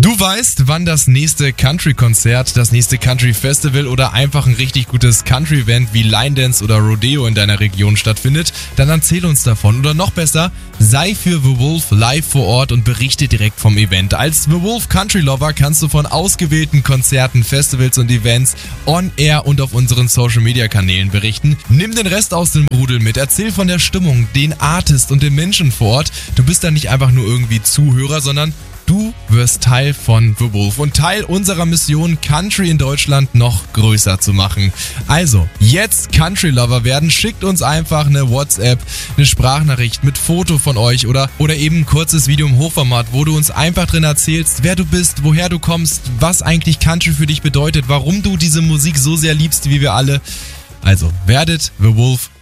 Du weißt, wann das nächste Country-Konzert, das nächste Country-Festival oder einfach ein richtig gutes Country-Event wie Line Dance oder Rodeo in deiner Region stattfindet? Dann erzähl uns davon. Oder noch besser, sei für The Wolf live vor Ort und berichte direkt vom Event. Als The Wolf Country Lover kannst du von ausgewählten Konzerten, Festivals und Events on air und auf unseren Social-Media-Kanälen berichten. Nimm den Rest aus dem Rudel mit. Erzähl von der Stimmung, den Artist und den Menschen vor Ort. Du bist da nicht einfach nur irgendwie Zuhörer, sondern du wirst Teil von The Wolf und Teil unserer Mission, Country in Deutschland noch größer zu machen. Also, jetzt Country Lover werden. Schickt uns einfach eine WhatsApp, eine Sprachnachricht mit Foto von euch oder eben ein kurzes Video im Hochformat, wo du uns einfach drin erzählst, wer du bist, woher du kommst, was eigentlich Country für dich bedeutet, warum du diese Musik so sehr liebst wie wir alle. Also, werdet The Wolf